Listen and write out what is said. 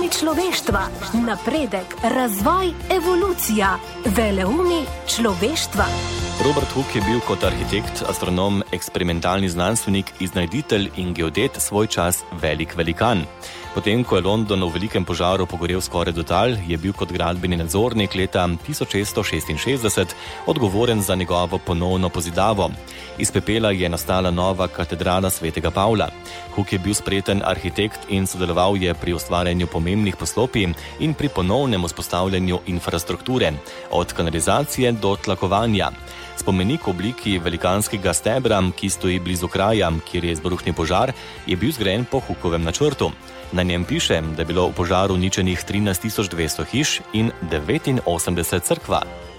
veleumi človeštva, napredek, razvoj, evolucija, veleumi človeštva. Robert Hooke je bil kot arhitekt, astronom, eksperimentalni znanstvenik, iznajditelj in geodet svoj čas velik velikan. Potem, ko je London v velikem požaru pogorel skoraj do tal, je bil kot gradbeni nadzornik leta 1666 odgovoren za njegovo ponovno pozidavo. Iz pepela je nastala nova katedrala svetega Pavla. Hooke je bil spreten arhitekt in sodeloval je pri ustvarjanju pomembnih poslopij in pri ponovnem vzpostavljanju infrastrukture, od kanalizacije do tlakovanja. Spomenik v obliki velikanskega stebra, ki stoji blizu kraja, kjer je izbruhnil požar, je bil zgrajen po Hookovem načrtu. Na njem piše, da je bilo v požaru uničenih 13.200 hiš in 89 cerkva.